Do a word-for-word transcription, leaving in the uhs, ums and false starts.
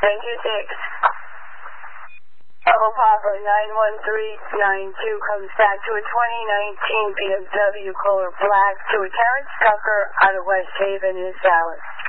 Thank you, six. Bravo Papa nine one three nine two comes back to a twenty nineteen B M W color black to a Terrence Tucker out of West Haven in Dallas.